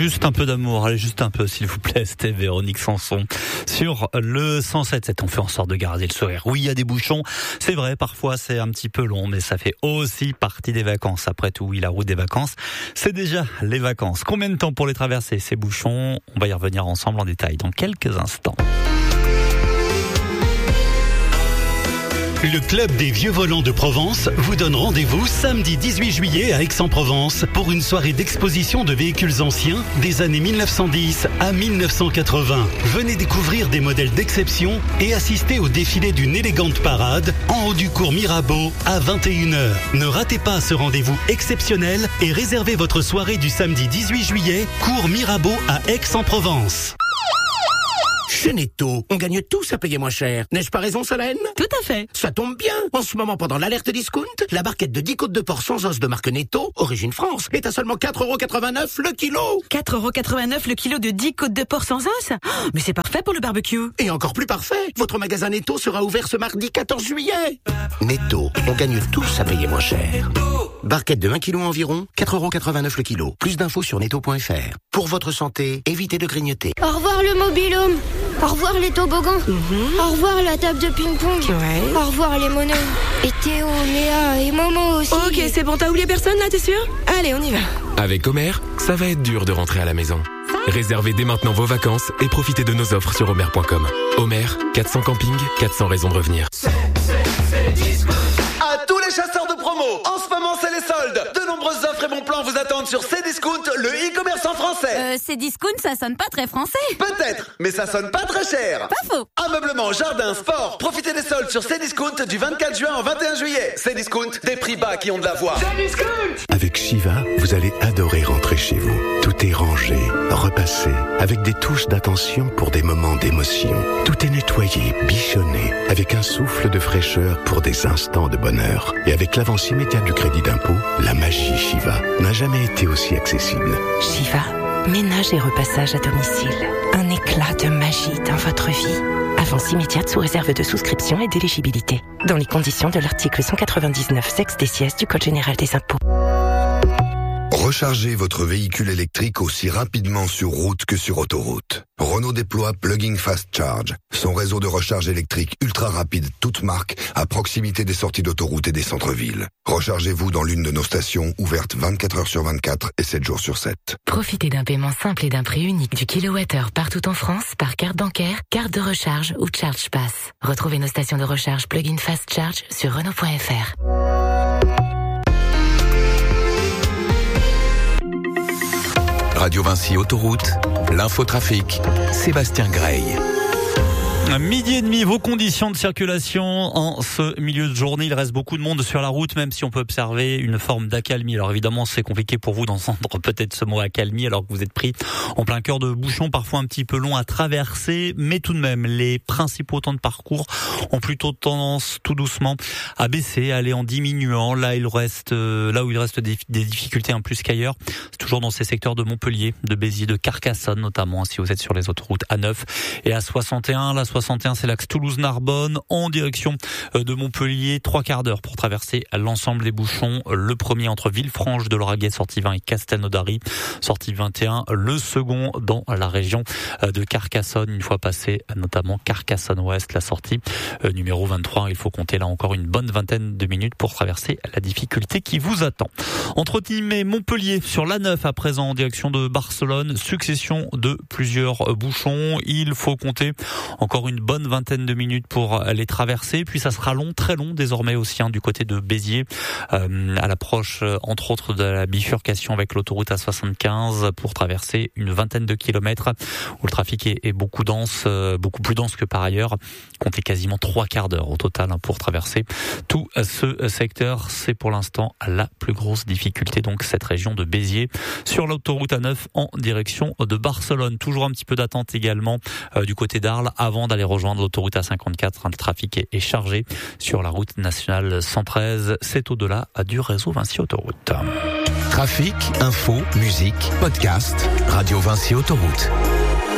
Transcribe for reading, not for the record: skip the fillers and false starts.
Juste un peu d'amour, allez, juste un peu, s'il vous plaît, c'était Véronique Sanson. Sur le 107.7, on fait en sorte de garder le sourire. Oui, il y a des bouchons, c'est vrai, parfois c'est un petit peu long, mais ça fait aussi partie des vacances. Après tout, oui, la route des vacances, c'est déjà les vacances. Combien de temps pour les traverser, ces bouchons? On va y revenir ensemble en détail dans quelques instants. Le Club des Vieux Volants de Provence vous donne rendez-vous samedi 18 juillet à Aix-en-Provence pour une soirée d'exposition de véhicules anciens des années 1910 à 1980. Venez découvrir des modèles d'exception et assister au défilé d'une élégante parade en haut du cours Mirabeau à 21h. Ne ratez pas ce rendez-vous exceptionnel et réservez votre soirée du samedi 18 juillet, cours Mirabeau à Aix-en-Provence. Chez Netto, on gagne tous à payer moins cher. N'ai-je pas raison, Solène? Tout à fait. Ça tombe bien. En ce moment, pendant l'alerte discount, la barquette de 10 côtes de porc sans os de marque Netto, origine France, est à seulement 4,89€ le kilo. 4,89€ le kilo de 10 côtes de porc sans os? Oh, mais c'est parfait pour le barbecue. Et encore plus parfait, votre magasin Netto sera ouvert ce mardi 14 juillet. Netto, on gagne tous à payer moins cher. Barquette de 1 kg environ, 4,89€ le kilo. Plus d'infos sur netto.fr. Pour votre santé, évitez de grignoter. Au revoir le mobil-home. Au revoir les toboggans. Au revoir la table de ping-pong. Ouais. Au revoir les monos. Et Théo, Léa et Momo aussi. Ok, c'est bon, t'as oublié personne là, t'es sûr? Allez, on y va. Avec Homer, ça va être dur de rentrer à la maison. Réservez dès maintenant vos vacances et profitez de nos offres sur homer.com. Homer, 400 campings, 400 raisons de revenir. À tous les chasseurs de promo, en ce moment c'est les soldes. De nombreuses offres et bons plans vous attendent sur Cdiscount, le e-commerce en français. Cdiscount, ça sonne pas très français. Peut-être, mais ça sonne pas très cher. Pas faux. Ameublement, jardin, sport, profitez des soldes sur Cdiscount du 24 juin au 21 juillet. Cdiscount, des prix bas qui ont de la voix. Avec Shiva, vous allez adorer rentrer chez vous. Tout est rangé, repassé, avec des touches d'attention pour des moments d'émotion. Tout est nettoyé, bichonné, avec un souffle de fraîcheur pour des instants de bonheur. Et avec l'avance immédiate du crédit d'impôt, la magie Shiva n'a jamais été aussi accessible. Shiva, ménage et repassage à domicile. Un éclat de magie dans votre vie. Avance immédiate sous réserve de souscription et d'éligibilité. Dans les conditions de l'article 199 sexe des sièges du Code général des impôts. Rechargez votre véhicule électrique aussi rapidement sur route que sur autoroute. Renault déploie Plug-in Fast Charge, son réseau de recharge électrique ultra rapide toute marque à proximité des sorties d'autoroute et des centres-villes. Rechargez-vous dans l'une de nos stations ouvertes 24 heures sur 24 et 7 jours sur 7. Profitez d'un paiement simple et d'un prix unique du kilowattheure partout en France par carte bancaire, carte de recharge ou Charge Pass. Retrouvez nos stations de recharge Plug-in Fast Charge sur Renault.fr. Radio Vinci Autoroute, l'infotrafic, Sébastien Grey. Midi et demi, vos conditions de circulation en ce milieu de journée. Il reste beaucoup de monde sur la route, même si on peut observer une forme d'accalmie. Alors évidemment, c'est compliqué pour vous d'entendre peut-être ce mot accalmie alors que vous êtes pris en plein cœur de bouchons, parfois un petit peu longs à traverser. Mais tout de même, les principaux temps de parcours ont plutôt tendance tout doucement à baisser, à aller en diminuant. Là où il reste des difficultés en plus qu'ailleurs. C'est toujours dans ces secteurs de Montpellier, de Béziers, de Carcassonne notamment, si vous êtes sur les autoroutes A9 et A61. La 61, c'est l'axe Toulouse-Narbonne en direction de Montpellier. 3 quarts d'heure pour traverser l'ensemble des bouchons. Le premier entre Villefranche de Lauragais, sortie 20 et Castelnaudary, sortie 21. Le second dans la région de Carcassonne, une fois passé notamment Carcassonne-Ouest, la sortie numéro 23. Il faut compter là encore une bonne vingtaine de minutes pour traverser la difficulté qui vous attend. Entre Nîmes et Montpellier, sur l'A9 à présent en direction de Barcelone, succession de plusieurs bouchons. Il faut compter encore une bonne vingtaine de minutes pour les traverser, puis ça sera long, très long désormais aussi du côté de Béziers, à l'approche entre autres de la bifurcation avec l'autoroute A75 pour traverser une vingtaine de kilomètres où le trafic est beaucoup dense, beaucoup plus dense que par ailleurs. Comptez quasiment 3 quarts d'heure au total pour traverser tout ce secteur. C'est pour l'instant la plus grosse difficulté, donc cette région de Béziers sur l'autoroute A9 en direction de Barcelone. Toujours un petit peu d'attente également du côté d'Arles avant d'aller rejoindre l'autoroute A54. Le trafic est chargé sur la route nationale 113. C'est au-delà du réseau Vinci Autoroute. Trafic, info, musique, podcast, Radio Vinci Autoroute.